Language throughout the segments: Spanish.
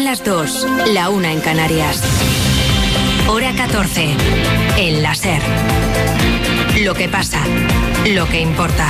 las 2, la 1 en Canarias. Hora 14, en la SER. Lo que pasa, lo que importa.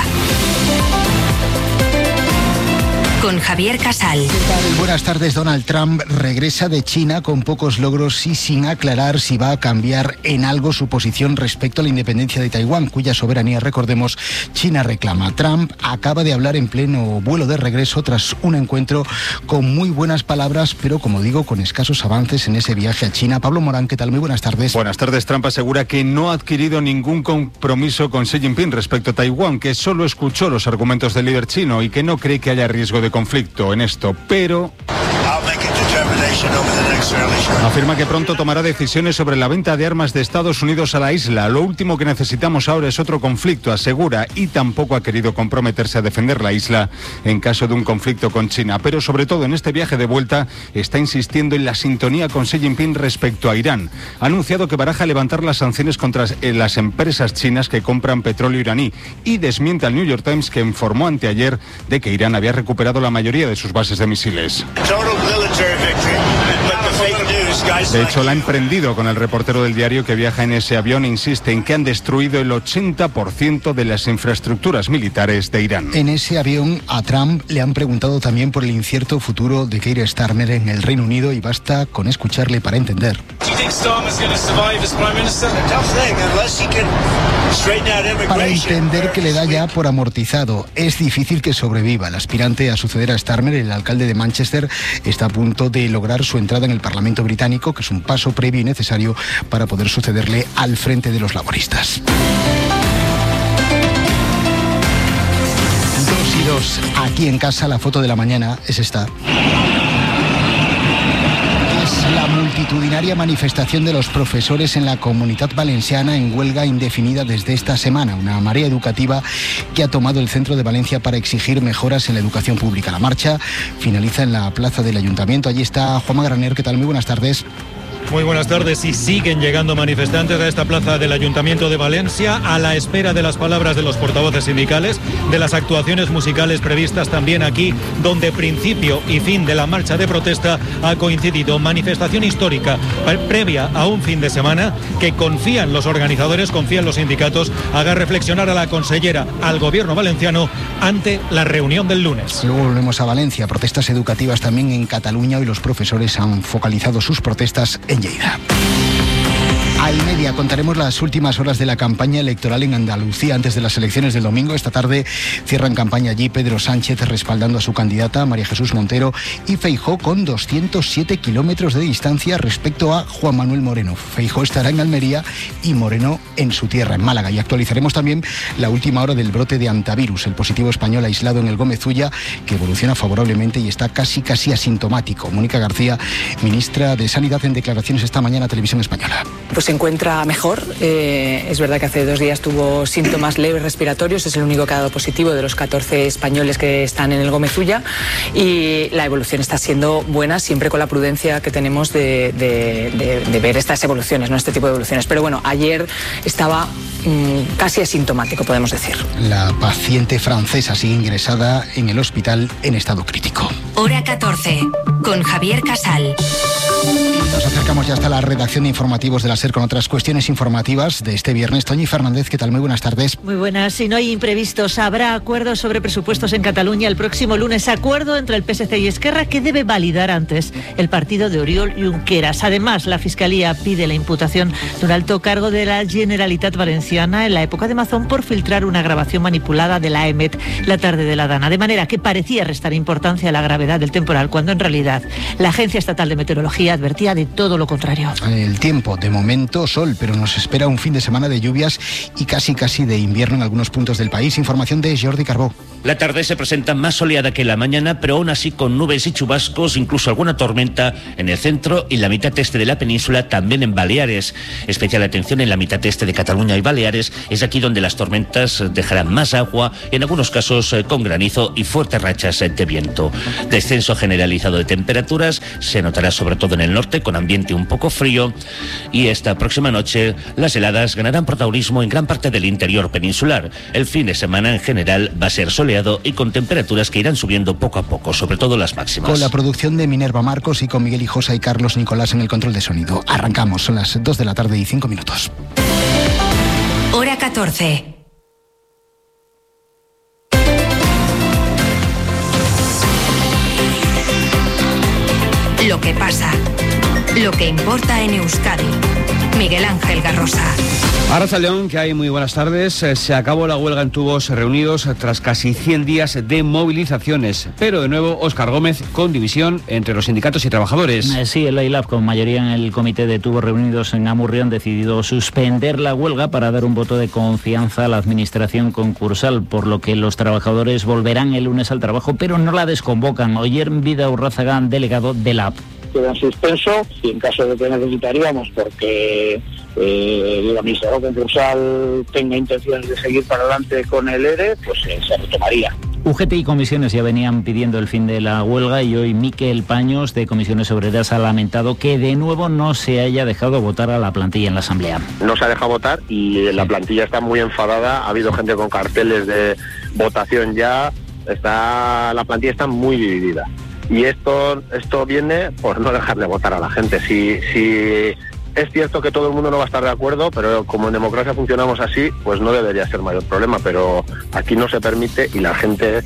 Con Javier Casal. ¿Qué tal? Buenas tardes. Donald Trump regresa de China con pocos logros y sin aclarar si va a cambiar en algo su posición respecto a la independencia de Taiwán, cuya soberanía, recordemos, China reclama. Trump acaba de hablar en pleno vuelo de regreso tras un encuentro con muy buenas palabras, pero como digo, con escasos avances en ese viaje a China. Pablo Morán, ¿qué tal? Muy buenas tardes. Buenas tardes. Trump asegura que no ha adquirido ningún compromiso con Xi Jinping respecto a Taiwán, que solo escuchó los argumentos del líder chino y que no cree que haya riesgo de conflicto en esto, pero afirma que pronto tomará decisiones sobre la venta de armas de Estados Unidos a la isla. Lo último que necesitamos ahora es otro conflicto, asegura, y tampoco ha querido comprometerse a defender la isla en caso de un conflicto con China. Pero sobre todo en este viaje de vuelta está insistiendo en la sintonía con Xi Jinping respecto a Irán. Ha anunciado que baraja levantar las sanciones contra las empresas chinas que compran petróleo iraní y desmiente al New York Times, que informó anteayer de que Irán había recuperado la mayoría de sus bases de misiles. De hecho, la ha emprendido con el reportero del diario que viaja en ese avión e insiste en que han destruido el 80% de las infraestructuras militares de Irán. En ese avión a Trump le han preguntado también por el incierto futuro de Keir Starmer en el Reino Unido y basta con escucharle para entender. Para entender que le da ya por amortizado. Es difícil que sobreviva. El aspirante a suceder a Starmer, el alcalde de Manchester, está a punto de lograr su entrada en el Parlamento británico, que es un paso previo y necesario para poder sucederle al frente de los laboristas. 2 aquí en casa. La foto de la mañana es esta. La multitudinaria manifestación de los profesores en la Comunitat Valenciana en huelga indefinida desde esta semana. Una marea educativa que ha tomado el centro de Valencia para exigir mejoras en la educación pública. La marcha finaliza en la plaza del Ayuntamiento. Allí está Juanma Graner. ¿Qué tal? Muy buenas tardes. Muy buenas tardes. Y siguen llegando manifestantes a esta plaza del Ayuntamiento de Valencia a la espera de las palabras de los portavoces sindicales, de las actuaciones musicales previstas también aquí, donde principio y fin de la marcha de protesta ha coincidido. Manifestación histórica previa a un fin de semana que confían los organizadores, confían los sindicatos, haga reflexionar a la consellera, al gobierno valenciano ante la reunión del lunes. Luego volvemos a Valencia. Protestas educativas también en Cataluña. Hoy los profesores han focalizado sus protestas en Lleida. A 1:30 contaremos las últimas horas de la campaña electoral en Andalucía antes de las elecciones del domingo. Esta tarde cierran campaña allí Pedro Sánchez respaldando a su candidata María Jesús Montero y Feijóo con 207 kilómetros de distancia respecto a Juan Manuel Moreno. Feijóo estará en Almería y Moreno en su tierra, en Málaga. Y actualizaremos también la última hora del brote de antivirus, el positivo español aislado en el Gómez Ulla, que evoluciona favorablemente y está casi asintomático. Mónica García, ministra de Sanidad, en declaraciones esta mañana a Televisión Española. Pues se encuentra mejor. Es verdad que hace 2 días tuvo síntomas leves respiratorios. Es el único que ha dado positivo de los 14 españoles que están en el Gómez Ulla. Y la evolución está siendo buena, siempre con la prudencia que tenemos de ver estas evoluciones, no este tipo de evoluciones. Pero bueno, ayer estaba casi asintomático, podemos decir. La paciente francesa sigue ingresada en el hospital en estado crítico. Hora 14, con Javier Casal. Nos acercamos ya hasta la redacción de informativos de la SER con otras cuestiones informativas de este viernes. Toñi Fernández, ¿qué tal? Muy buenas tardes. Muy buenas. Si no hay imprevistos, habrá acuerdos sobre presupuestos en Cataluña el próximo lunes. Acuerdo entre el PSC y Esquerra que debe validar antes el partido de Oriol Junqueras. Además, la Fiscalía pide la imputación de un alto cargo de la Generalitat Valenciana en la época de Mazón por filtrar una grabación manipulada de la EMET la tarde de la Dana. De manera que parecía restar importancia a la gravedad del temporal, cuando en realidad la Agencia Estatal de Meteorología advertía de todo lo contrario. El tiempo, de momento sol, pero nos espera un fin de semana de lluvias y casi de invierno en algunos puntos del país. Información de Jordi Carbó. La tarde se presenta más soleada que la mañana, pero aún así con nubes y chubascos, incluso alguna tormenta en el centro y la mitad este de la península, también en Baleares. Especial atención en la mitad este de Cataluña y Valencia. Baleares es aquí donde las tormentas dejarán más agua, en algunos casos con granizo y fuertes rachas de viento. Descenso generalizado de temperaturas se notará sobre todo en el norte, con ambiente un poco frío, y esta próxima noche las heladas ganarán protagonismo en gran parte del interior peninsular. El fin de semana en general va a ser soleado y con temperaturas que irán subiendo poco a poco, sobre todo las máximas. Con la producción de Minerva Marcos y con Miguel Hijosa y Carlos Nicolás en el control de sonido. Arrancamos, son las 2 de la tarde y 5 minutos. Hora 14. Lo que pasa, lo que importa en Euskadi. Miguel Ángel Garrosa. Arratsaldeon, que hay muy buenas tardes. Se acabó la huelga en Tubos Reunidos tras casi 100 días de movilizaciones. Pero de nuevo, Óscar Gómez con división entre los sindicatos y trabajadores. Sí, el AILAB, con mayoría en el comité de Tubos Reunidos en Amurrio, han decidido suspender la huelga para dar un voto de confianza a la administración concursal, por lo que los trabajadores volverán el lunes al trabajo, pero no la desconvocan. Oyer Vidaurrázaga, delegado del AILAB. Queda en suspenso y en caso de que necesitaríamos, porque el administrador concursal tenga intenciones de seguir para adelante con el ERE, pues se retomaría. UGT y comisiones ya venían pidiendo el fin de la huelga y hoy Miquel Paños de Comisiones Obreras ha lamentado que de nuevo no se haya dejado votar a la plantilla en la Asamblea. No se ha dejado votar y la plantilla está muy enfadada, ha habido gente con carteles de votación ya, la plantilla está muy dividida. Y esto viene por no dejarle votar a la gente. Si es cierto que todo el mundo no va a estar de acuerdo, pero como en democracia funcionamos así, pues no debería ser mayor problema. Pero aquí no se permite y la gente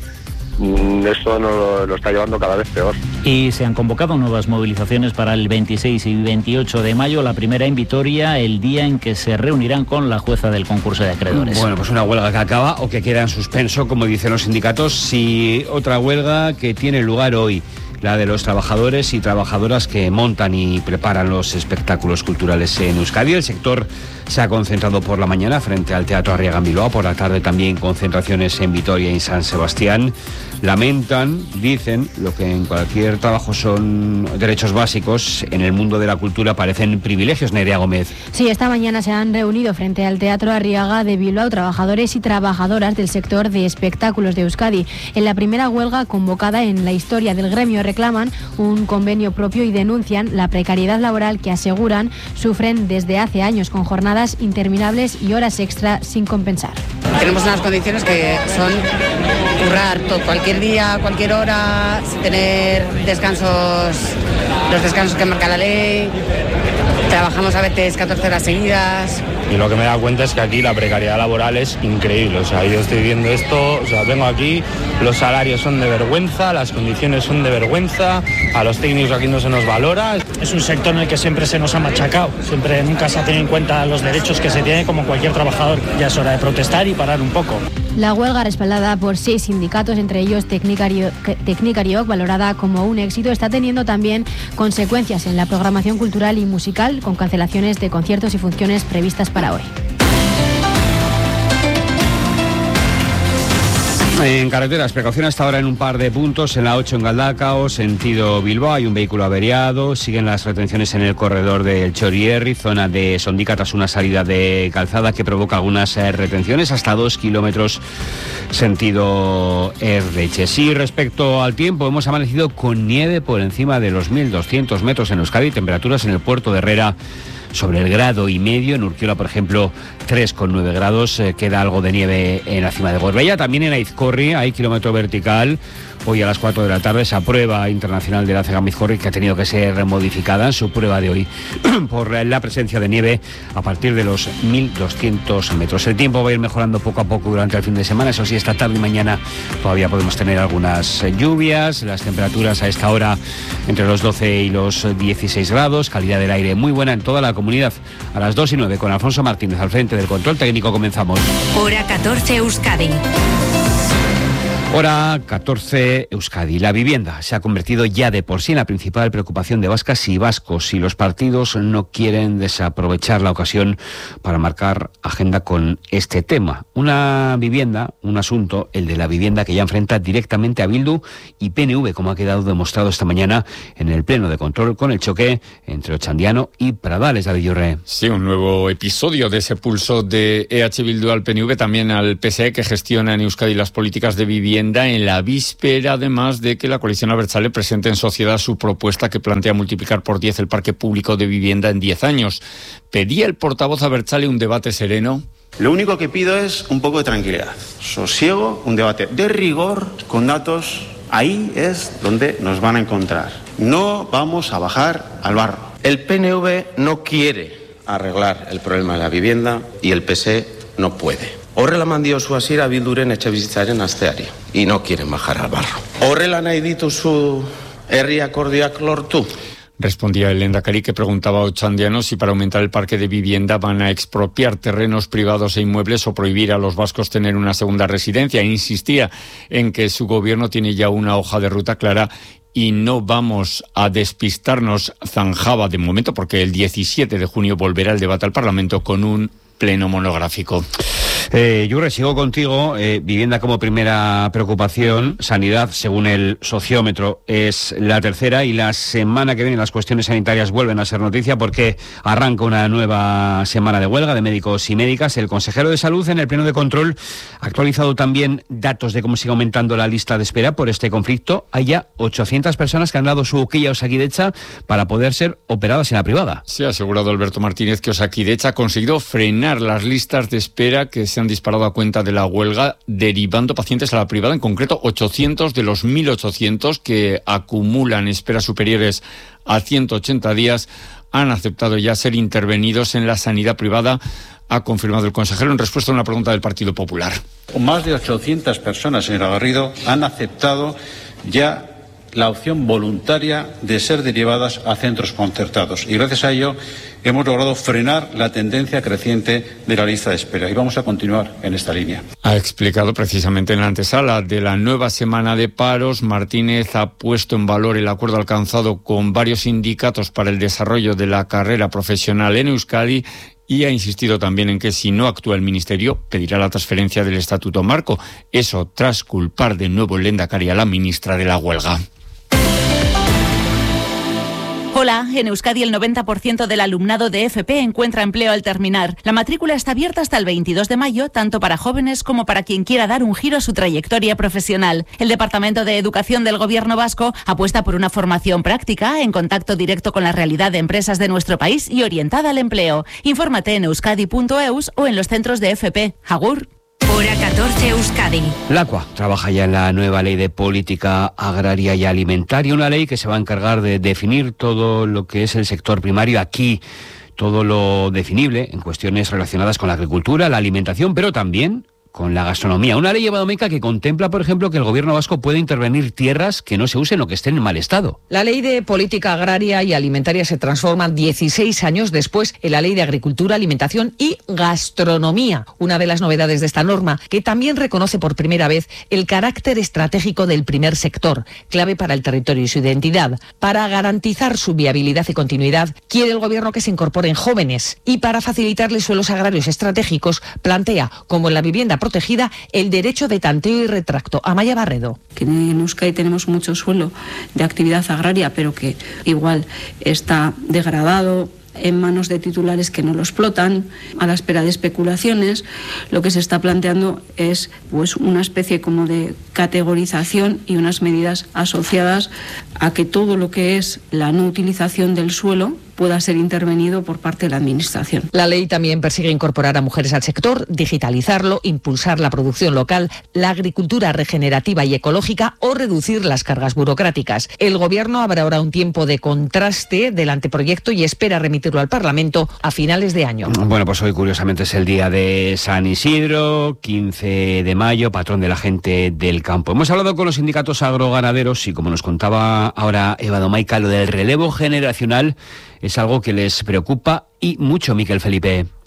esto lo está llevando cada vez peor. Y se han convocado nuevas movilizaciones para el 26 y 28 de mayo, la primera en Vitoria, el día en que se reunirán con la jueza del concurso de acreedores. Bueno, pues una huelga que acaba o que queda en suspenso, como dicen los sindicatos, y otra huelga que tiene lugar hoy, la de los trabajadores y trabajadoras que montan y preparan los espectáculos culturales en Euskadi. El sector se ha concentrado por la mañana frente al Teatro Arriaga en Bilbao, por la tarde también concentraciones en Vitoria y San Sebastián. Lamentan, dicen, lo que en cualquier trabajo son derechos básicos, en el mundo de la cultura parecen privilegios. Nerea Gómez. Sí, esta mañana se han reunido frente al Teatro Arriaga de Bilbao trabajadores y trabajadoras del sector de espectáculos de Euskadi. En la primera huelga convocada en la historia del gremio reclaman un convenio propio y denuncian la precariedad laboral que aseguran sufren desde hace años, con jornadas interminables y horas extra sin compensar. Tenemos unas condiciones que son currar cualquier día, cualquier hora, sin tener descansos, los descansos que marca la ley. Trabajamos a veces 14 horas seguidas. Y lo que me he dado cuenta es que aquí la precariedad laboral es increíble. O sea, yo estoy viendo esto, vengo aquí, los salarios son de vergüenza, las condiciones son de vergüenza, a los técnicos aquí no se nos valora. Es un sector en el que siempre se nos ha machacado, nunca se ha tenido en cuenta los derechos que se tiene como cualquier trabajador. Ya es hora de protestar y parar un poco. La huelga, respaldada por 6 sindicatos, entre ellos Teknikariok, valorada como un éxito, está teniendo también consecuencias en la programación cultural y musical, con cancelaciones de conciertos y funciones previstas para hoy. En carreteras, precaución hasta ahora en un par de puntos. En la 8 en Galdacao, sentido Bilbao, hay un vehículo averiado. Siguen las retenciones en el corredor del Chorierri, zona de Sondica, tras una salida de calzada que provoca algunas retenciones, hasta 2 kilómetros sentido Erdeches. Y respecto al tiempo, hemos amanecido con nieve por encima de los 1.200 metros en Euskadi, temperaturas en el puerto de Herrera sobre el 1,5 grados. En Urkiola, por ejemplo, 3,9 grados. Queda algo de nieve en la cima de Gorbella. También en Aizkorri hay kilómetro vertical. Hoy a las 4 de la tarde esa prueba internacional de la Aizkorri, que ha tenido que ser modificada en su prueba de hoy por la presencia de nieve a partir de los 1.200 metros. El tiempo va a ir mejorando poco a poco durante el fin de semana. Eso sí, esta tarde y mañana todavía podemos tener algunas lluvias. Las temperaturas a esta hora entre los 12 y los 16 grados. Calidad del aire muy buena en toda la comunidad. A las 2:09 con Alfonso Martínez al frente del control técnico comenzamos. Hora 14 Euskadi. Hora 14, Euskadi. La vivienda se ha convertido ya de por sí en la principal preocupación de vascas y vascos, y los partidos no quieren desaprovechar la ocasión para marcar agenda con este tema. Una vivienda, un asunto, el de la vivienda, que ya enfrenta directamente a Bildu y PNV, como ha quedado demostrado esta mañana en el pleno de control, con el choque entre Ochandiano y Pradales. David Lloré. Sí, un nuevo episodio de ese pulso de EH Bildu al PNV, también al PSE, que gestiona en Euskadi las políticas de vivienda, en la víspera, además, de que la coalición abertzale presente en sociedad su propuesta que plantea multiplicar por 10 el parque público de vivienda en 10 años. ¿Pedía el portavoz abertzale un debate sereno? Lo único que pido es un poco de tranquilidad, sosiego, un debate de rigor, con datos. Ahí es donde nos van a encontrar. No vamos a bajar al barro. El PNV no quiere arreglar el problema de la vivienda y el PSE no puede. Horrela mandio zu hasiera Bilduren etxebizitzaren asteari, y no quieren bajar al barro. Horrela nahi dituzu herri akordioak lortu. Respondía el lehendakari, que preguntaba a Ochandiano si para aumentar el parque de vivienda van a expropiar terrenos privados e inmuebles o prohibir a los vascos tener una segunda residencia. Insistía en que su gobierno tiene ya una hoja de ruta clara y no vamos a despistarnos, zanjaba de momento, porque el 17 de junio volverá el debate al Parlamento con un pleno monográfico. Yure, sigo contigo. Vivienda como primera preocupación, sanidad, según el sociómetro, es la tercera, y la semana que viene las cuestiones sanitarias vuelven a ser noticia porque arranca una nueva semana de huelga de médicos y médicas. El consejero de Salud, en el pleno de control, ha actualizado también datos de cómo sigue aumentando la lista de espera por este conflicto. Hay ya 800 personas que han dado su quilla a Osakidetza para poder ser operadas en la privada. Se ha asegurado Alberto Martínez que Osakidetza ha conseguido frenar las listas de espera que se han disparado a cuenta de la huelga, derivando pacientes a la privada, en concreto 800 de los 1.800 que acumulan esperas superiores a 180 días han aceptado ya ser intervenidos en la sanidad privada, ha confirmado el consejero en respuesta a una pregunta del Partido Popular. Más de 800 personas, señora Garrido, han aceptado ya la opción voluntaria de ser derivadas a centros concertados, y gracias a ello hemos logrado frenar la tendencia creciente de la lista de espera, y vamos a continuar en esta línea. Ha explicado precisamente en la antesala de la nueva semana de paros. Martínez ha puesto en valor el acuerdo alcanzado con varios sindicatos para el desarrollo de la carrera profesional en Euskadi, y ha insistido también en que si no actúa el Ministerio, pedirá la transferencia del Estatuto Marco. Eso tras culpar de nuevo el lehendakari a la ministra de la huelga. Hola, en Euskadi el 90% del alumnado de FP encuentra empleo al terminar. La matrícula está abierta hasta el 22 de mayo, tanto para jóvenes como para quien quiera dar un giro a su trayectoria profesional. El Departamento de Educación del Gobierno vasco apuesta por una formación práctica, en contacto directo con la realidad de empresas de nuestro país y orientada al empleo. Infórmate en euskadi.eus o en los centros de FP. Agur. Hora 14, Euskadi. La ACUA trabaja ya en la nueva ley de política agraria y alimentaria, una ley que se va a encargar de definir todo lo que es el sector primario aquí, todo lo definible en cuestiones relacionadas con la agricultura, la alimentación, pero también con la gastronomía. Una ley, Evadomeca, que contempla, por ejemplo, que el gobierno vasco puede intervenir tierras que no se usen o que estén en mal estado. La ley de política agraria y alimentaria se transforma 16 años después en la ley de agricultura, alimentación y gastronomía. Una de las novedades de esta norma, que también reconoce por primera vez el carácter estratégico del primer sector, clave para el territorio y su identidad. Para garantizar su viabilidad y continuidad, quiere el gobierno que se incorporen jóvenes, y para facilitarles suelos agrarios estratégicos, plantea, como en la vivienda protegida, el derecho de tanteo y retracto. Amaya Barredo. Que en Euskadi tenemos mucho suelo de actividad agraria, pero que igual está degradado en manos de titulares que no lo explotan, a la espera de especulaciones. Lo que se está planteando es pues una especie como de categorización y unas medidas asociadas a que todo lo que es la no utilización del suelo pueda ser intervenido por parte de la Administración. La ley también persigue incorporar a mujeres al sector, digitalizarlo, impulsar la producción local, la agricultura regenerativa y ecológica o reducir las cargas burocráticas. El Gobierno habrá ahora un tiempo de contraste del anteproyecto y espera remitirlo al Parlamento a finales de año. Bueno, pues hoy curiosamente es el día de San Isidro, 15 de mayo, patrón de la gente del campo. Hemos hablado con los sindicatos agroganaderos y, como nos contaba ahora Evadomaica, lo del relevo generacional es algo que les preocupa y mucho, Miquel Felipe.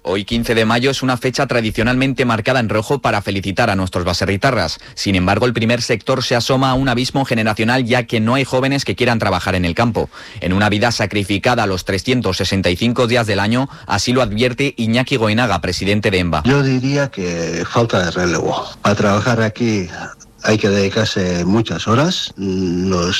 Hoy, 15 de mayo, es una fecha tradicionalmente marcada en rojo para felicitar a nuestros baserritarras. Sin embargo, el primer sector se asoma a un abismo generacional, ya que no hay jóvenes que quieran trabajar en el campo. En una vida sacrificada a los 365 días del año, así lo advierte Iñaki Goinaga, presidente de EMBA. Yo diría que falta de relevo. Para trabajar aquí hay que dedicarse muchas horas, los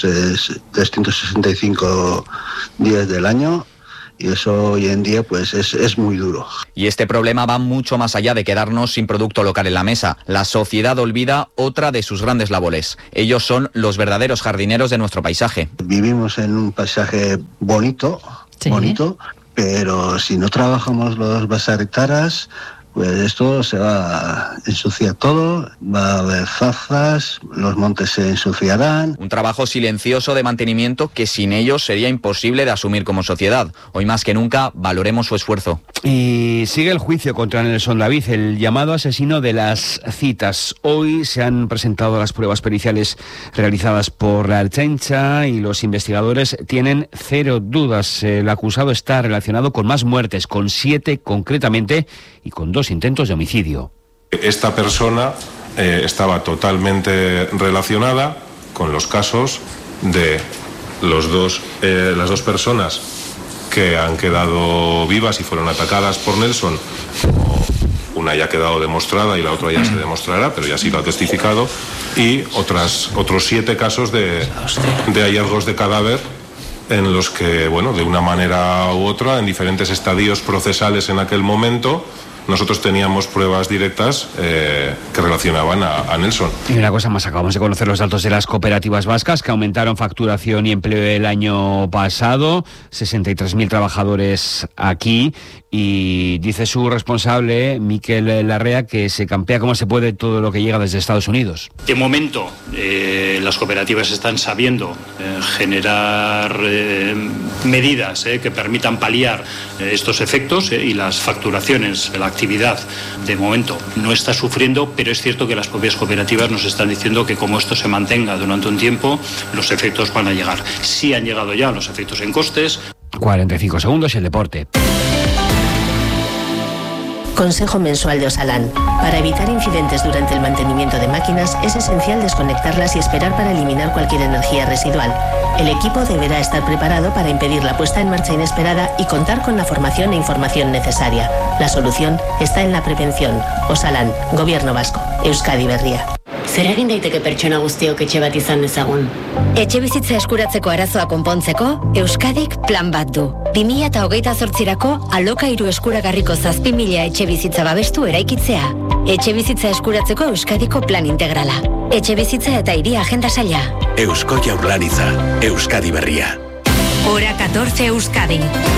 365 días del año, y eso hoy en día pues es muy duro. Y este problema va mucho más allá de quedarnos sin producto local en la mesa. La sociedad olvida otra de sus grandes labores. Ellos son los verdaderos jardineros de nuestro paisaje. Vivimos en un paisaje bonito, sí, bonito, pero si no trabajamos los baserritaras, pues esto se va a ensuciar todo, va a haber zafas, los montes se ensuciarán. Un trabajo silencioso de mantenimiento que sin ellos sería imposible de asumir como sociedad. Hoy más que nunca valoremos su esfuerzo. Y sigue el juicio contra Nelson David, el llamado asesino de las citas. Hoy se han presentado las pruebas periciales realizadas por la Ertzaintza y los investigadores tienen cero dudas. El acusado está relacionado con más muertes, con 7 concretamente, y con 2 intentos de homicidio. Esta persona estaba totalmente relacionada con los casos de las dos personas que han quedado vivas y fueron atacadas por Nelson. Una ya ha quedado demostrada y la otra ya se demostrará, pero ya sí lo ha testificado, y otros 7 casos de hallazgos de cadáver en los que, bueno, de una manera u otra, en diferentes estadios procesales en aquel momento, nosotros teníamos pruebas directas que relacionaban a Nelson. Y una cosa más, acabamos de conocer los datos de las cooperativas vascas que aumentaron facturación y empleo el año pasado, 63.000 trabajadores aquí, y dice su responsable, Miquel Larrea, que se campea como se puede todo lo que llega desde Estados Unidos. De momento, las cooperativas están sabiendo generar medidas que permitan paliar estos efectos y las facturaciones, la actividad de momento no está sufriendo, pero es cierto que las propias cooperativas nos están diciendo que como esto se mantenga durante un tiempo, los efectos van a llegar. Sí han llegado ya los efectos en costes. 45 segundos y el deporte. Consejo mensual de Osalan. Para evitar incidentes durante el mantenimiento de máquinas es esencial desconectarlas y esperar para eliminar cualquier energía residual. El equipo deberá estar preparado para impedir la puesta en marcha inesperada y contar con la formación e información necesaria. La solución está en la prevención. Osalan, Gobierno Vasco, Euskadi Berria. Zer egin daiteke pertsona guztiok etxe bat izan dezagun? Etxebizitza eskuratzeko arazoa konpontzeko, Euskadik plan bat du. 2028rako alokairu eskuragarriko 7.000 etxebizitza babestu eraikitzea. Etxebizitza eskuratzeko Euskadiko plan integrala. Etxebizitza eta hiri agenda saila. Eusko Jaurlaritza, Euskadi Berria. Hora 14 Euskadi.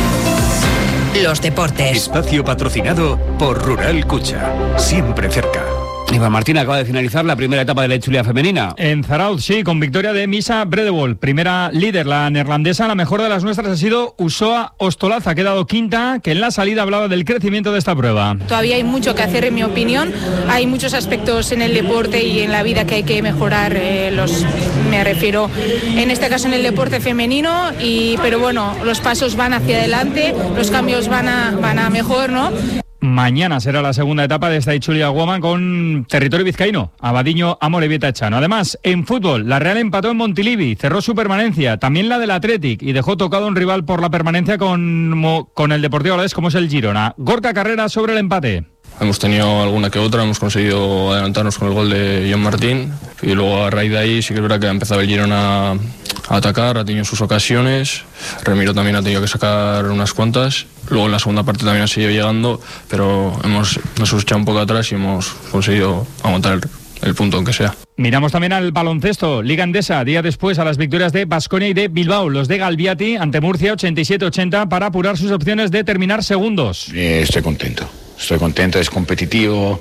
Los deportes. Espacio patrocinado por Rural Cucha. Siempre cerca. Iván Martín, acaba de finalizar la primera etapa de la Itzulia femenina. En Zarauz, sí, con victoria de Misa Bredewol. Primera líder, la neerlandesa. La mejor de las nuestras ha sido Usoa Ostolaza. Ha quedado quinta, que en la salida hablaba del crecimiento de esta prueba. Todavía hay mucho que hacer, en mi opinión. Hay muchos aspectos en el deporte y en la vida que hay que mejorar. Me refiero, en este caso, en el deporte femenino. Pero bueno, los pasos van hacia adelante, los cambios van a mejor, ¿no? Mañana será la segunda etapa de esta Itzulia Woman con territorio vizcaíno, Abadiño, Amorebieta, Chano. Además, en fútbol, la Real empató en Montilivi, cerró su permanencia, también la del Athletic, y dejó tocado un rival por la permanencia con el Deportivo Alavés, como es el Girona. Gorka Carrera sobre el empate. Hemos tenido alguna que otra, hemos conseguido adelantarnos con el gol de John Martín, y luego a raíz de ahí sí que es verdad que ha empezado el Girona a atacar, ha tenido sus ocasiones, Remiro también ha tenido que sacar unas cuantas, luego en la segunda parte también ha seguido llegando, pero nos hemos echado un poco atrás y hemos conseguido aguantar el punto aunque sea. Miramos también al baloncesto, Liga Endesa, día después a las victorias de Baskonia y de Bilbao, los de Galbiati ante Murcia 87-80 para apurar sus opciones de terminar segundos. Estoy contento, es competitivo,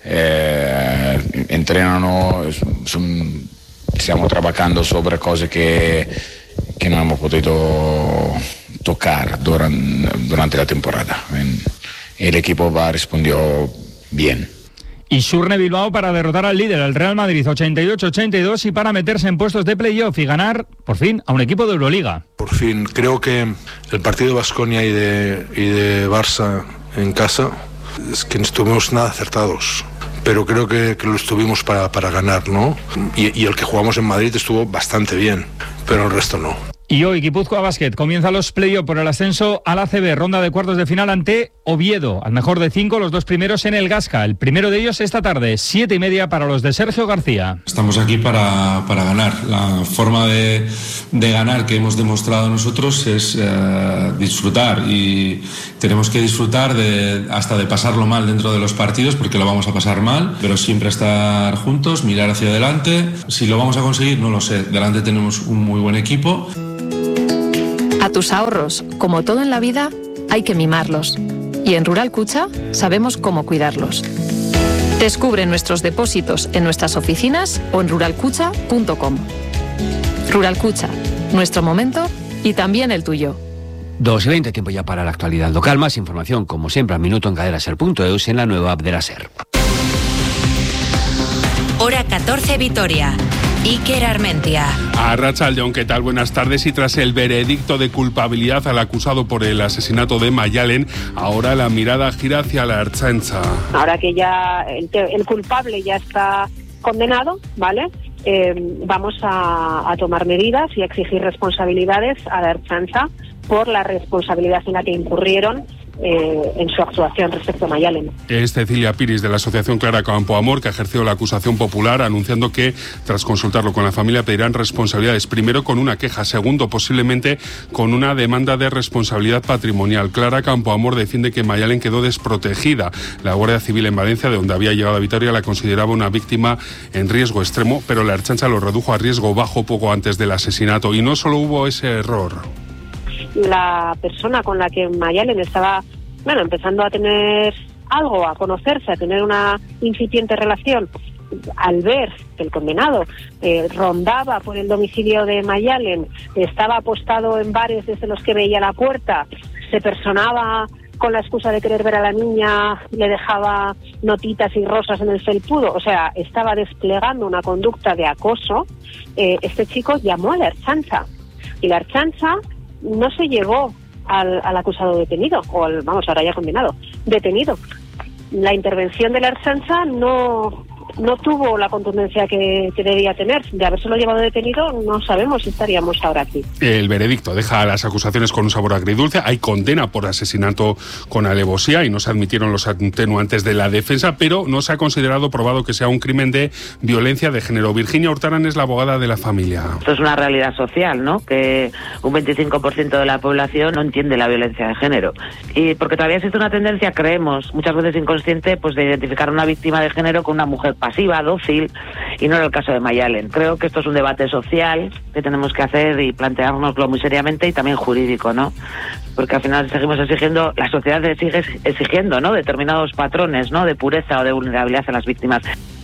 entrenano, stiamo trabajando sobre cose che non abbiamo potuto tocar durante la temporada. El equipo respondió bien. Y Surne Bilbao para derrotar al líder, el Real Madrid, 88-82, y para meterse en puestos de playoff y ganar, por fin, a un equipo de Euroliga. Por fin, creo que el partido de Baskonia y de Barça en casa Es que no estuvimos nada acertados, pero creo que lo estuvimos para ganar, ¿no? Y el que jugamos en Madrid estuvo bastante bien, pero el resto no. Y hoy Guipúzcoa Basket comienza los play-off por el ascenso al ACB, ronda de cuartos de final ante Oviedo, al mejor de 5, los 2 primeros en el Gasca. El primero de ellos esta tarde, 7:30 para los de Sergio García. Estamos aquí para ganar. La forma de ganar que hemos demostrado nosotros es disfrutar, y tenemos que disfrutar hasta de pasarlo mal dentro de los partidos, porque lo vamos a pasar mal, pero siempre estar juntos, mirar hacia adelante. Si lo vamos a conseguir, no lo sé. Delante tenemos un muy buen equipo. A tus ahorros, como todo en la vida, hay que mimarlos. Y en Rural Cucha sabemos cómo cuidarlos. Descubre nuestros depósitos en nuestras oficinas o en ruralcucha.com. Rural Cucha, nuestro momento y también el tuyo. 2:20, tiempo ya para la actualidad local. Más información, como siempre, al minuto en caderaser.eus, en la nueva app de la SER. Hora 14, Vitoria. Iker Armentia. Arratsaldeon, ¿qué tal? Buenas tardes. Y tras el veredicto de culpabilidad al acusado por el asesinato de Mayalen, ahora la mirada gira hacia la Ertzaintza. Ahora que ya el culpable ya está condenado, ¿vale? Vamos a tomar medidas y a exigir responsabilidades a la Ertzaintza por la responsabilidad en la que incurrieron en su actuación respecto a Mayalen. Es Cecilia Piris, de la asociación Clara Campoamor, que ha ejercido la acusación popular, anunciando que tras consultarlo con la familia pedirán responsabilidades, primero con una queja, segundo posiblemente con una demanda de responsabilidad patrimonial. Clara Campoamor defiende que Mayalen quedó desprotegida. La Guardia Civil en Valencia, de donde había llegado a Vitoria, la consideraba una víctima en riesgo extremo, pero la Ertzaintza lo redujo a riesgo bajo poco antes del asesinato. Y no solo hubo ese error. La persona con la que Mayalen estaba, empezando a tener algo, a conocerse, a tener una incipiente relación, al ver que el condenado rondaba por el domicilio de Mayalen, estaba apostado en bares desde los que veía la puerta, se personaba con la excusa de querer ver a la niña, le dejaba notitas y rosas en el felpudo, o sea, estaba desplegando una conducta de acoso, este chico llamó a la Ertzaintza, y la Ertzaintza no se llevó al acusado detenido, ahora ya condenado, detenido. La intervención de la Ertzaintza no tuvo la contundencia que debía tener. De habérselo llevado detenido, no sabemos si estaríamos ahora aquí. El veredicto deja las acusaciones con un sabor agridulce. Hay condena por asesinato con alevosía y no se admitieron los atenuantes de la defensa, pero no se ha considerado probado que sea un crimen de violencia de género. Virginia Hurtarán es la abogada de la familia. Esto es una realidad social, ¿no? Que un 25% de la población no entiende la violencia de género. Y porque todavía existe una tendencia, creemos, muchas veces inconsciente, pues de identificar a una víctima de género con una mujer pasiva, dócil, y no era el caso de Mayalen. Creo que esto es un debate social que tenemos que hacer y planteárnoslo muy seriamente, y también jurídico, ¿no? Porque al final seguimos exigiendo, la sociedad sigue exigiendo, ¿no?, determinados patrones, ¿no?, de pureza o de vulnerabilidad a las víctimas.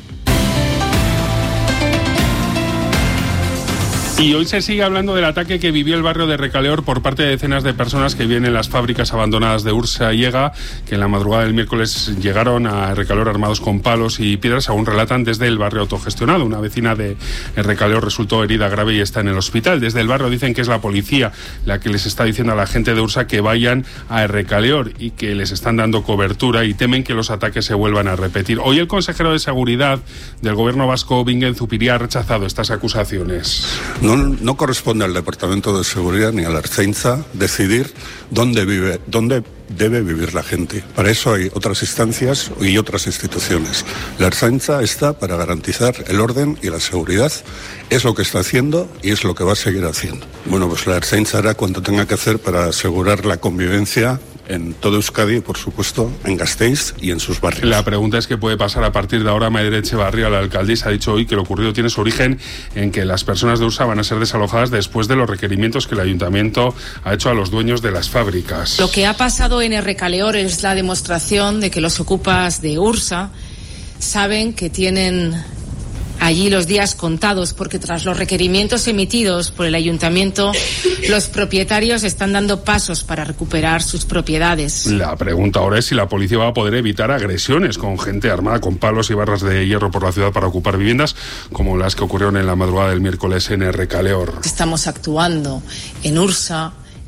Y hoy se sigue hablando del ataque que vivió el barrio de Recaleor por parte de decenas de personas que viven en las fábricas abandonadas de Ursa y Ega, que en la madrugada del miércoles llegaron a Recaleor armados con palos y piedras, según relatan desde el barrio autogestionado. Una vecina de Recaleor resultó herida grave y está en el hospital. Desde el barrio dicen que es la policía la que les está diciendo a la gente de Ursa que vayan a Recaleor y que les están dando cobertura, y temen que los ataques se vuelvan a repetir. Hoy el consejero de Seguridad del gobierno vasco, Bingen Zupiria, ha rechazado estas acusaciones. No corresponde al Departamento de Seguridad ni a la Ertzaintza decidir dónde debe vivir la gente. Para eso hay otras instancias y otras instituciones. La Ertzaintza está para garantizar el orden y la seguridad. Es lo que está haciendo y es lo que va a seguir haciendo. Bueno, pues la Ertzaintza hará cuanto tenga que hacer para asegurar la convivencia en todo Euskadi y, por supuesto, en Gasteiz y en sus barrios. La pregunta es qué puede pasar a partir de ahora. Maider Etxebarria, la alcaldesa, ha dicho hoy que lo ocurrido tiene su origen en que las personas de Ursa van a ser desalojadas después de los requerimientos que el ayuntamiento ha hecho a los dueños de las fábricas. Lo que ha pasado en Recaleor es la demostración de que los ocupas de Ursa saben que tienen allí los días contados, porque tras los requerimientos emitidos por el ayuntamiento, los propietarios están dando pasos para recuperar sus propiedades. La pregunta ahora es si la policía va a poder evitar agresiones con gente armada con palos y barras de hierro por la ciudad para ocupar viviendas, como las que ocurrieron en la madrugada del miércoles en Recaleor. Estamos actuando en Ursa,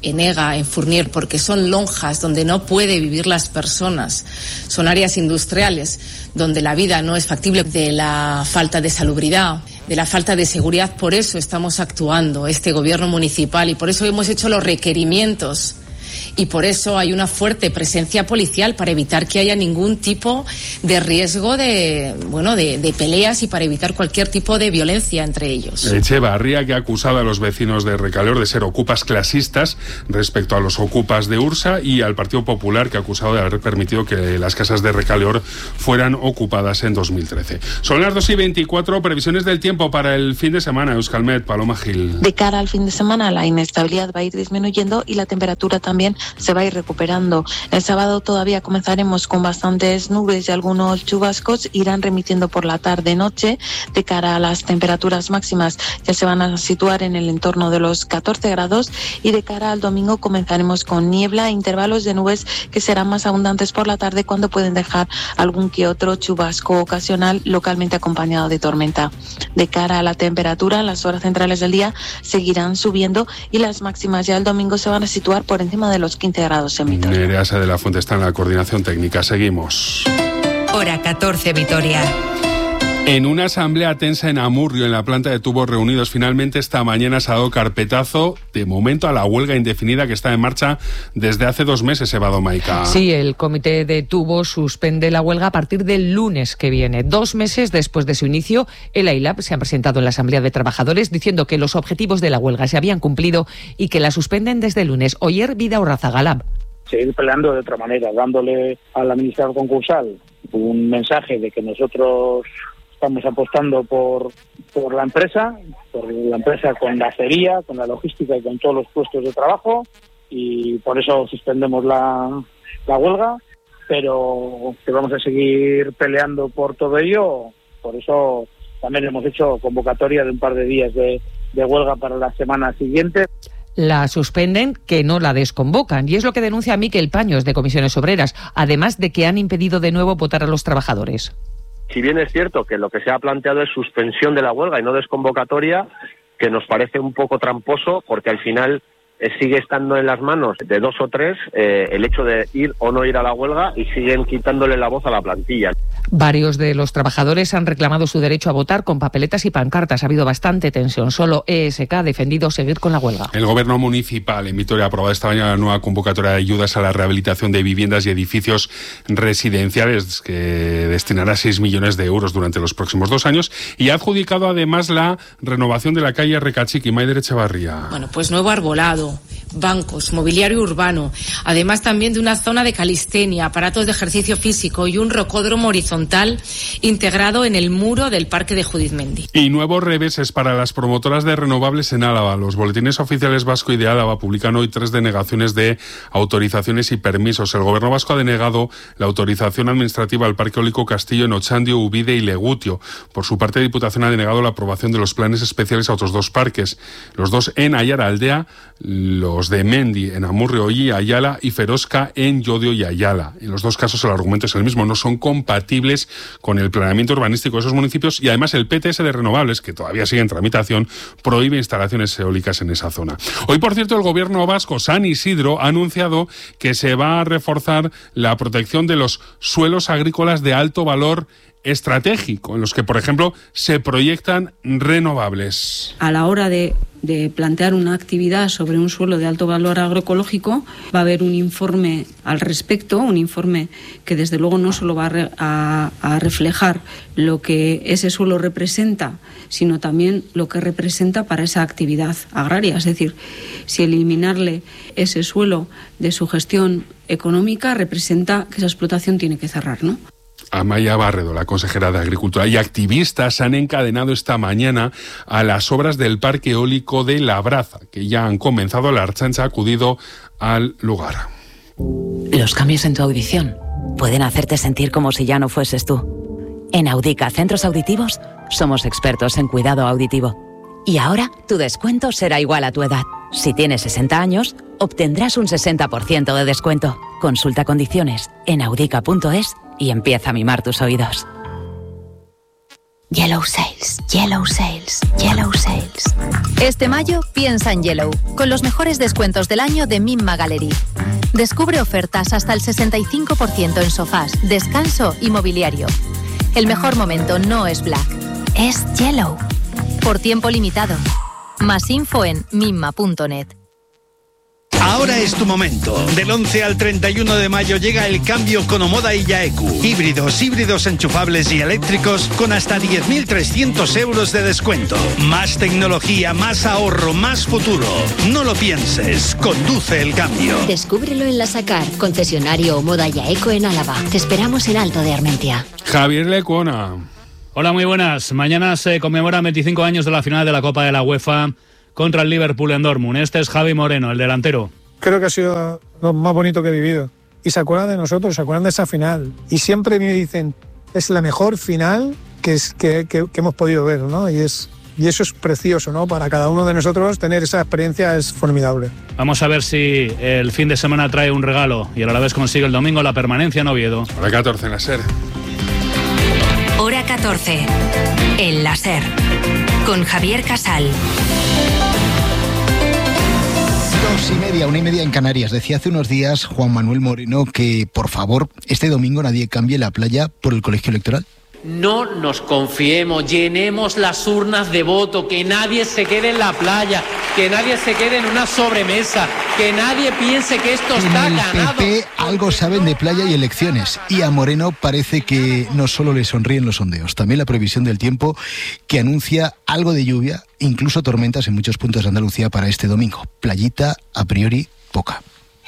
en Ega, en Fournier, porque son lonjas donde no puede vivir las personas. Son áreas industriales donde la vida no es factible, de la falta de salubridad, de la falta de seguridad. Por eso estamos actuando este gobierno municipal y por eso hemos hecho los requerimientos. Y por eso hay una fuerte presencia policial para evitar que haya ningún tipo de riesgo de peleas y para evitar cualquier tipo de violencia entre ellos. Echevarría, que ha acusado a los vecinos de Recaleor de ser ocupas clasistas respecto a los ocupas de Ursa, y al Partido Popular, que ha acusado de haber permitido que las casas de Recaleor fueran ocupadas en 2013. Son las 2:24, previsiones del tiempo para el fin de semana. Euskalmet, Paloma Gil. De cara al fin de semana, la inestabilidad va a ir disminuyendo y la temperatura también se va a ir recuperando. El sábado todavía comenzaremos con bastantes nubes y algunos chubascos, irán remitiendo por la tarde-noche. De cara a las temperaturas máximas, ya se van a situar en el entorno de los 14 grados y de cara al domingo comenzaremos con niebla e intervalos de nubes que serán más abundantes por la tarde, cuando pueden dejar algún que otro chubasco ocasional localmente acompañado de tormenta. De cara a la temperatura, las horas centrales del día seguirán subiendo y las máximas ya el domingo se van a situar por encima de los 15 grados en Vitoria. Nerea de la Fuente está en la coordinación técnica. Seguimos. Hora 14, Vitoria. En una asamblea tensa en Amurrio, en la planta de tubos reunidos, finalmente esta mañana se ha dado carpetazo, de momento, a la huelga indefinida que está en marcha desde hace 2 meses, Eva Domaica. Sí, el comité de tubos suspende la huelga a partir del lunes que viene. 2 meses después de su inicio, el AILAB se ha presentado en la Asamblea de Trabajadores diciendo que los objetivos de la huelga se habían cumplido y que la suspenden desde el lunes. Oyer Vidaurraza Galab. Seguir peleando de otra manera, dándole al administrador concursal un mensaje de que nosotros estamos apostando por la empresa con la acería, con la logística y con todos los puestos de trabajo, y por eso suspendemos la huelga, pero que vamos a seguir peleando por todo ello. Por eso también hemos hecho convocatoria de un par de días de huelga para la semana siguiente. La suspenden, que no la desconvocan, y es lo que denuncia Miquel Paños, de Comisiones Obreras, además de que han impedido de nuevo votar a los trabajadores. Si bien es cierto que lo que se ha planteado es suspensión de la huelga y no desconvocatoria, que nos parece un poco tramposo, porque al final sigue estando en las manos de 2 o 3 el hecho de ir o no ir a la huelga, y siguen quitándole la voz a la plantilla. Varios de los trabajadores han reclamado su derecho a votar con papeletas y pancartas. Ha habido bastante tensión. Solo ESK ha defendido seguir con la huelga. El Gobierno municipal en Vitoria ha aprobado esta mañana la nueva convocatoria de ayudas a la rehabilitación de viviendas y edificios residenciales, que destinará 6 millones de euros durante los próximos 2 años, y ha adjudicado además la renovación de la calle Recachiqui. Maider Echevarría. Bueno, pues nuevo arbolado, bancos, mobiliario urbano, además también de una zona de calistenia, aparatos de ejercicio físico y un rocódromo horizontal integrado en el muro del Parque de Judith Mendi. Y nuevos reveses para las promotoras de renovables en Álava. Los boletines oficiales vasco y de Álava publican hoy 3 denegaciones de autorizaciones y permisos. El Gobierno vasco ha denegado la autorización administrativa al Parque Eólico Castillo en Ochandio, Ubide y Legutio. Por su parte, la Diputación ha denegado la aprobación de los planes especiales a otros 2 parques, los 2 en Ayara Aldea, los de Mendi en Amurrio y Ayala, y Ferosca en Llodio y Ayala. En los 2 casos el argumento es el mismo: no son compatibles con el planeamiento urbanístico de esos municipios, y además el PTS de renovables, que todavía sigue en tramitación, prohíbe instalaciones eólicas en esa zona. Hoy, por cierto, el Gobierno vasco, San Isidro, ha anunciado que se va a reforzar la protección de los suelos agrícolas de alto valor estratégico, en los que, por ejemplo, se proyectan renovables. A la hora de plantear una actividad sobre un suelo de alto valor agroecológico, va a haber un informe al respecto, un informe que desde luego no solo va a reflejar lo que ese suelo representa, sino también lo que representa para esa actividad agraria. Es decir, si eliminarle ese suelo de su gestión económica representa que esa explotación tiene que cerrar, ¿no? Amaya Barredo, la consejera de Agricultura, y activistas han encadenado esta mañana a las obras del Parque Eólico de Labraza, que ya han comenzado. La Ertzaintza ha acudido al lugar. Los cambios en tu audición pueden hacerte sentir como si ya no fueses tú. En Audica Centros Auditivos somos expertos en cuidado auditivo. Y ahora tu descuento será igual a tu edad. Si tienes 60 años, obtendrás un 60% de descuento. Consulta condiciones en audica.es y empieza a mimar tus oídos. Yellow Sales, Yellow Sales, Yellow Sales. Este mayo piensa en Yellow, con los mejores descuentos del año de Mimma Gallery. Descubre ofertas hasta el 65% en sofás, descanso y mobiliario. El mejor momento no es Black, es Yellow. Por tiempo limitado. Más info en mimma.net. Ahora es tu momento. Del 11 al 31 de mayo llega el cambio con Omoda y Yaeku. Híbridos enchufables y eléctricos con hasta 10.300 euros de descuento. Más tecnología, más ahorro, más futuro. No lo pienses, conduce el cambio. Descúbrelo en La Sacar, concesionario Omoda y Yaeku en Álava. Te esperamos en Alto de Armentia. Javier Lecuona. Hola, muy buenas. Mañana se conmemoran 25 años de la final de la Copa de la UEFA contra el Liverpool en Dortmund. Este es Javi Moreno, el delantero. Creo que ha sido lo más bonito que he vivido. Y se acuerdan de nosotros, se acuerdan de esa final. Y siempre me dicen, es la mejor final que hemos podido ver, ¿no? Y eso es precioso, ¿no? Para cada uno de nosotros tener esa experiencia es formidable. Vamos a ver si el fin de semana trae un regalo y a la vez consigue el domingo la permanencia en Oviedo. Hora 14 en la SER. Hora 14 en la SER. Con Javier Casal. 2:30, 1:30 en Canarias. Decía hace unos días Juan Manuel Moreno que, por favor, este domingo nadie cambie la playa por el colegio electoral. No nos confiemos, llenemos las urnas de voto, que nadie se quede en la playa, que nadie se quede en una sobremesa, que nadie piense que esto está ganado. En el PP algo saben de playa y elecciones, y a Moreno parece que no solo le sonríen los sondeos, también la previsión del tiempo que anuncia algo de lluvia, incluso tormentas en muchos puntos de Andalucía para este domingo. Playita, a priori, poca.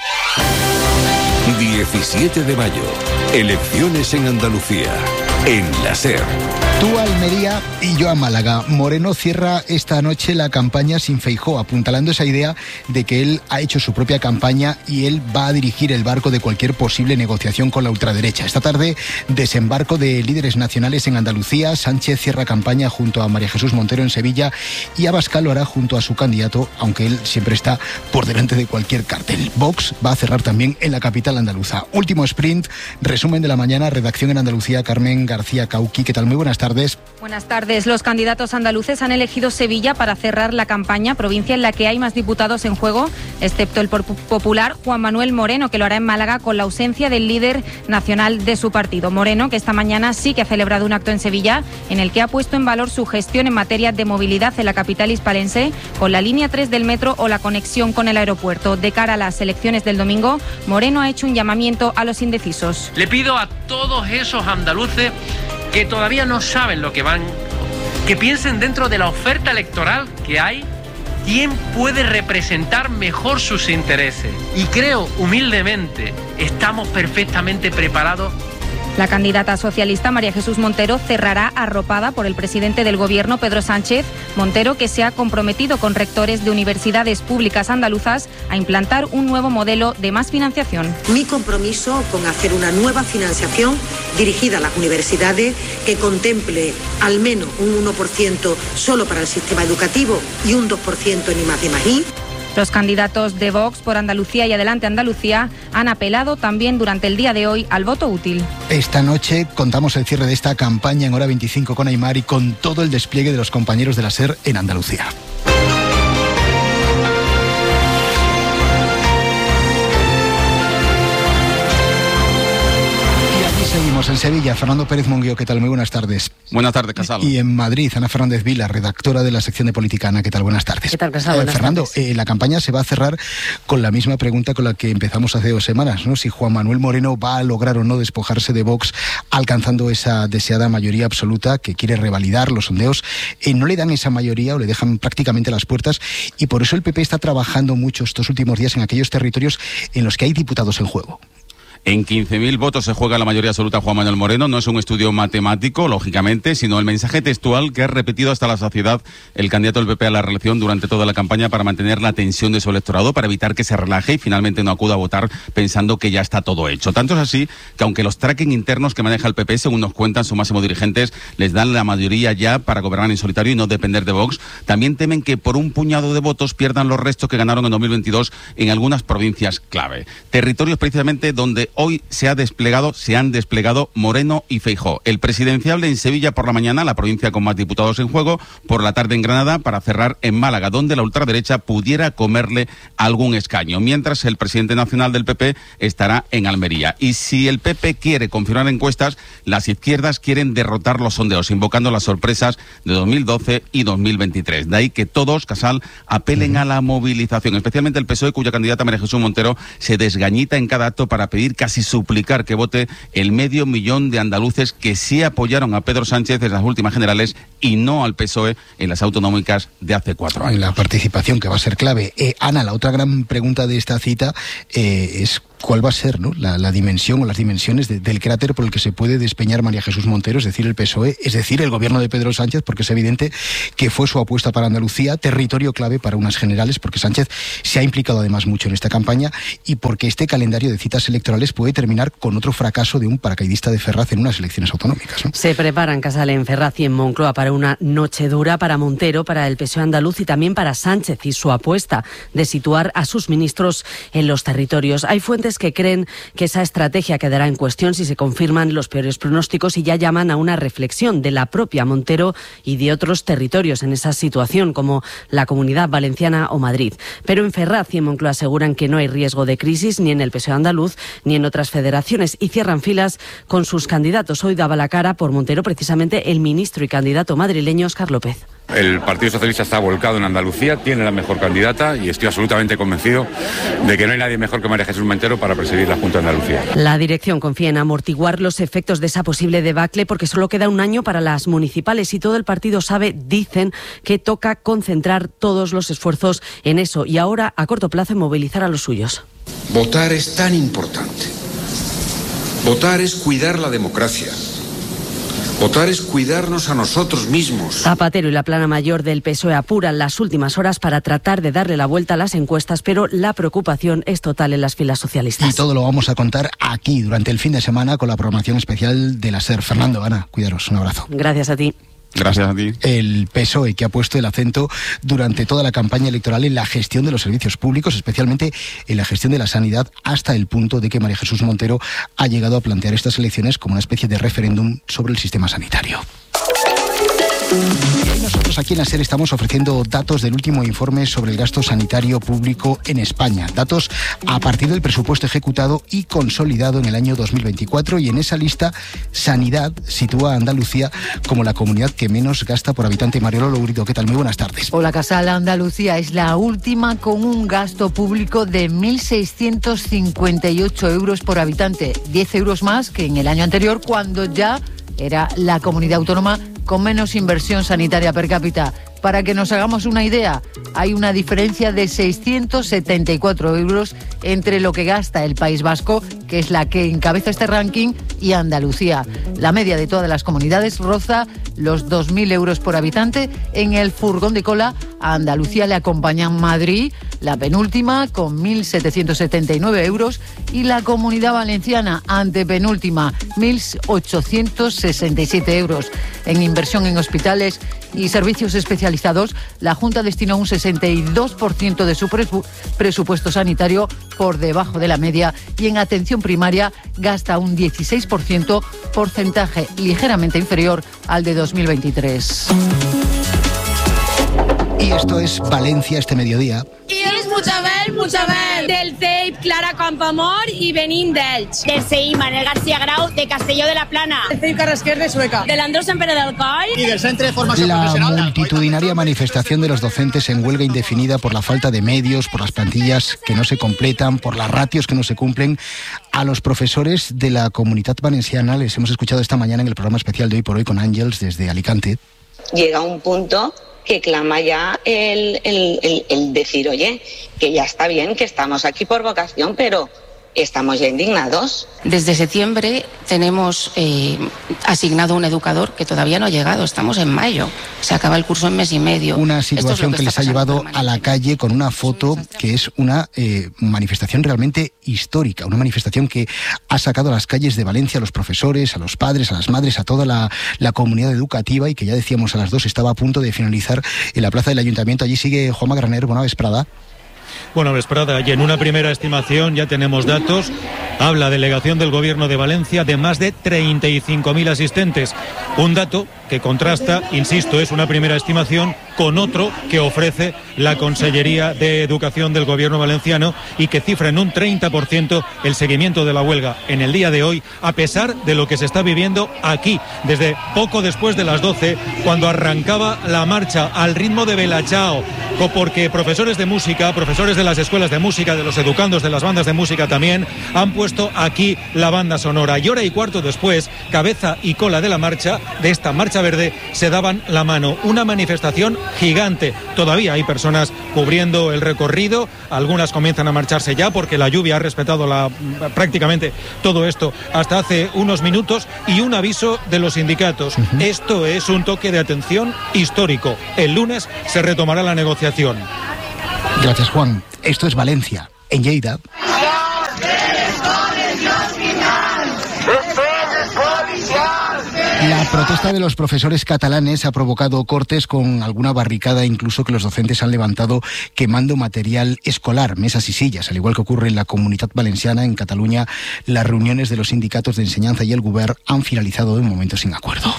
17 de mayo, elecciones en Andalucía. En la SER. Tú a Almería y yo a Málaga. Moreno cierra esta noche la campaña sin Feijóo, apuntalando esa idea de que él ha hecho su propia campaña y él va a dirigir el barco de cualquier posible negociación con la ultraderecha. Esta tarde, desembarco de líderes nacionales en Andalucía. Sánchez cierra campaña junto a María Jesús Montero en Sevilla y Abascal lo hará junto a su candidato, aunque él siempre está por delante de cualquier cartel. Vox va a cerrar también en la capital andaluza. Último sprint, resumen de la mañana, redacción en Andalucía, Carmen García Cauqui. ¿Qué tal? Muy buenas tardes. Buenas tardes. Los candidatos andaluces han elegido Sevilla para cerrar la campaña, provincia en la que hay más diputados en juego, excepto el popular Juan Manuel Moreno, que lo hará en Málaga con la ausencia del líder nacional de su partido. Moreno, que esta mañana sí que ha celebrado un acto en Sevilla en el que ha puesto en valor su gestión en materia de movilidad en la capital hispalense, con la línea 3 del metro o la conexión con el aeropuerto. De cara a las elecciones del domingo, Moreno ha hecho un llamamiento a los indecisos. Le pido a todos esos andaluces que todavía no saben lo que van, que piensen dentro de la oferta electoral que hay, quién puede representar mejor sus intereses. Y creo, humildemente, estamos perfectamente preparados. La candidata socialista María Jesús Montero cerrará arropada por el presidente del Gobierno, Pedro Sánchez. Montero, que se ha comprometido con rectores de universidades públicas andaluzas a implantar un nuevo modelo de más financiación. Mi compromiso con hacer una nueva financiación dirigida a las universidades que contemple al menos un 1% solo para el sistema educativo y un 2% en I+D+I. Los candidatos de Vox por Andalucía y Adelante Andalucía han apelado también durante el día de hoy al voto útil. Esta noche contamos el cierre de esta campaña en Hora 25 con Aymar y con todo el despliegue de los compañeros de la SER en Andalucía. Seguimos en Sevilla. Fernando Pérez Monguío, ¿qué tal? Muy buenas tardes. Buenas tardes, Casal. Y en Madrid, Ana Fernández Vila, redactora de la sección de Política. Ana, ¿qué tal? Buenas tardes. ¿Qué tal, Casal? Buenas Fernando, tardes. La campaña se va a cerrar con la misma pregunta con la que empezamos hace 2 semanas, ¿no? Si Juan Manuel Moreno va a lograr o no despojarse de Vox, alcanzando esa deseada mayoría absoluta que quiere revalidar los sondeos. No le dan esa mayoría o le dejan prácticamente las puertas, y por eso el PP está trabajando mucho estos últimos días en aquellos territorios en los que hay diputados en juego. En 15.000 votos se juega la mayoría absoluta Juan Manuel Moreno. No es un estudio matemático, lógicamente, sino el mensaje textual que ha repetido hasta la saciedad el candidato del PP a la reelección durante toda la campaña para mantener la tensión de su electorado, para evitar que se relaje y finalmente no acuda a votar pensando que ya está todo hecho. Tanto es así que aunque los tracking internos que maneja el PP, según nos cuentan sus máximos dirigentes, les dan la mayoría ya para gobernar en solitario y no depender de Vox, también temen que por un puñado de votos pierdan los restos que ganaron en 2022 en algunas provincias clave. Territorios precisamente donde hoy se han desplegado Moreno y Feijóo. El presidenciable en Sevilla por la mañana, la provincia con más diputados en juego, por la tarde en Granada, para cerrar en Málaga, donde la ultraderecha pudiera comerle algún escaño, mientras el presidente nacional del PP estará en Almería. Y si el PP quiere confirmar encuestas, las izquierdas quieren derrotar los sondeos, invocando las sorpresas de 2012 y 2023. De ahí que todos, Casal, apelen a la movilización, especialmente el PSOE, cuya candidata María Jesús Montero se desgañita en cada acto para pedir, casi suplicar, que vote el 500.000 de andaluces que sí apoyaron a Pedro Sánchez en las últimas generales y no al PSOE en las autonómicas de hace 4 años. La participación, que va a ser clave. Ana, la otra gran pregunta de esta cita es cuál va a ser, ¿no?, la dimensión o las dimensiones del cráter por el que se puede despeñar María Jesús Montero, es decir, el PSOE, es decir, el gobierno de Pedro Sánchez, porque es evidente que fue su apuesta para Andalucía, territorio clave para unas generales, porque Sánchez se ha implicado además mucho en esta campaña y porque este calendario de citas electorales puede terminar con otro fracaso de un paracaidista de Ferraz en unas elecciones autonómicas, ¿no? Se preparan, Casal, en Ferraz y en Moncloa para una noche dura para Montero, para el PSOE andaluz y también para Sánchez y su apuesta de situar a sus ministros en los territorios. Hay fuentes que creen que esa estrategia quedará en cuestión si se confirman los peores pronósticos y ya llaman a una reflexión de la propia Montero y de otros territorios en esa situación, como la Comunidad Valenciana o Madrid. Pero en Ferraz y en Moncloa aseguran que no hay riesgo de crisis ni en el PSOE andaluz ni en otras federaciones y cierran filas con sus candidatos. Hoy daba la cara por Montero precisamente el ministro y candidato madrileño Óscar López. El Partido Socialista está volcado en Andalucía, tiene la mejor candidata y estoy absolutamente convencido de que no hay nadie mejor que María Jesús Montero para presidir la Junta de Andalucía. La dirección confía en amortiguar los efectos de esa posible debacle porque solo queda un año para las municipales y todo el partido sabe, dicen, que toca concentrar todos los esfuerzos en eso y ahora a corto plazo en movilizar a los suyos. Votar es tan importante. Votar es cuidar la democracia. Votar es cuidarnos a nosotros mismos. Zapatero y la plana mayor del PSOE apuran las últimas horas para tratar de darle la vuelta a las encuestas, pero la preocupación es total en las filas socialistas. Y todo lo vamos a contar aquí durante el fin de semana con la programación especial de la SER. Fernando, Ana, cuidaros, un abrazo. Gracias a ti. Gracias a ti. El PSOE, que ha puesto el acento durante toda la campaña electoral en la gestión de los servicios públicos, especialmente en la gestión de la sanidad, hasta el punto de que María Jesús Montero ha llegado a plantear estas elecciones como una especie de referéndum sobre el sistema sanitario. Y nosotros aquí en la SER estamos ofreciendo datos del último informe sobre el gasto sanitario público en España. Datos a partir del presupuesto ejecutado y consolidado en el año 2024. Y en esa lista, Sanidad sitúa a Andalucía como la comunidad que menos gasta por habitante. Mariolo Lourido, ¿qué tal? Muy buenas tardes. Hola, Casal. Andalucía es la última con un gasto público de 1.658 euros por habitante. 10 euros más que en el año anterior, cuando ya era la comunidad autónoma con menos inversión sanitaria per cápita. Para que nos hagamos una idea, hay una diferencia de 674 euros entre lo que gasta el País Vasco, que es la que encabeza este ranking, y Andalucía. La media de todas las comunidades roza los 2.000 euros por habitante. En el furgón de cola a Andalucía le acompañan Madrid, la penúltima, con 1.779 euros, y la Comunidad Valenciana, antepenúltima, 1.867 euros. En inversión en hospitales y servicios especializados, la Junta destinó un 62% de su presupuesto sanitario por debajo de la media, y en atención primaria gasta un 16%, porcentaje ligeramente inferior al de 2023. Y esto es Valencia este mediodía. I és Puigdemont, del CEIP Clara Campoamor i venim d'Elx. Del CEIP Manuel García Grau de Castelló de la Plana. Del CEIP Carrasquer de Sueca. Del Andrés Empere del Coll. Y del Centre de Formación Profesional. La multitudinaria manifestación de los docentes en huelga indefinida por la falta de medios, por las plantillas que no se completan, por las ratios que no se cumplen. A los profesores de la Comunitat Valenciana les hemos escuchado esta mañana en el programa especial de Hoy por Hoy con Ángels desde Alicante. Llega un punto que clama ya el decir, oye, que ya está bien, que estamos aquí por vocación, pero estamos ya indignados. Desde septiembre tenemos asignado un educador que todavía no ha llegado. Estamos en mayo. Se acaba el curso en mes y medio. Una situación que les ha llevado a la calle con una foto que es una manifestación realmente histórica. Una manifestación que ha sacado a las calles de Valencia a los profesores, a los padres, a las madres, a toda la comunidad educativa, y que ya decíamos a las 2 estaba a punto de finalizar en la plaza del Ayuntamiento. Allí sigue Juanma Graner. Buena vesprada. Buena vesprada, y en una primera estimación ya tenemos datos Habla delegación del Gobierno de Valencia de más de 35.000 asistentes. Un dato que contrasta, insisto, es una primera estimación, con otro que ofrece la Consellería de Educación del Gobierno valenciano y que cifra en un 30% el seguimiento de la huelga en el día de hoy, a pesar de lo que se está viviendo aquí, desde poco después de las 12, cuando arrancaba la marcha al ritmo de Bella Ciao, porque profesores de música, profesores de las escuelas de música, de los educandos de las bandas de música también, han puesto aquí la banda sonora. Y hora y cuarto después, cabeza y cola de la marcha, de esta marcha verde, se daban la mano. Una manifestación gigante. Todavía hay personas cubriendo el recorrido, algunas comienzan a marcharse ya porque la lluvia ha respetado prácticamente todo esto hasta hace unos minutos, y un aviso de los sindicatos. Esto es un toque de atención histórico. El lunes se retomará la negociación. Gracias, Juan. Esto es Valencia. En Lleida. La protesta de los profesores catalanes ha provocado cortes, con alguna barricada incluso que los docentes han levantado quemando material escolar, mesas y sillas. Al igual que ocurre en la Comunitat Valenciana, en Cataluña, las reuniones de los sindicatos de enseñanza y el Govern han finalizado de momento sin acuerdo.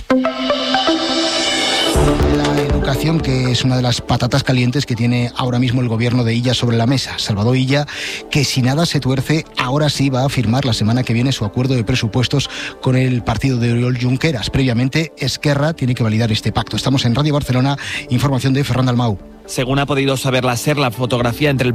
La educación, que es una de las patatas calientes que tiene ahora mismo el gobierno de Illa sobre la mesa. Salvador Illa, que si nada se tuerce, ahora sí va a firmar la semana que viene su acuerdo de presupuestos con el partido de Oriol Junqueras. Previamente, Esquerra tiene que validar este pacto. Estamos en Radio Barcelona, información de Ferran Dalmau. Según ha podido saber la SER, la fotografía entre el